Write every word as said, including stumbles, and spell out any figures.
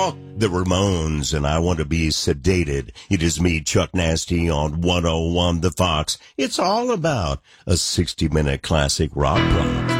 y'all. The Ramones and I Want to Be Sedated. It is me, Chuck Nasty, on one oh one The Fox. It's all about a sixty-minute classic rock block.